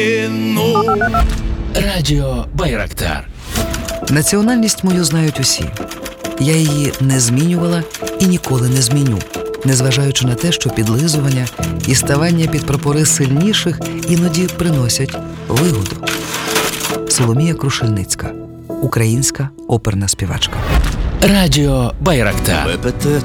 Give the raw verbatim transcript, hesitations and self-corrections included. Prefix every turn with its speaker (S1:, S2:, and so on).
S1: Радіо Байрактар.
S2: Національність мою знають усі. Я її не змінювала і ніколи не зміню, незважаючи на те, що підлизування і ставання під прапори сильніших іноді приносять вигоду. Соломія Крушельницька, українська оперна співачка.
S1: Радіо Байрактар.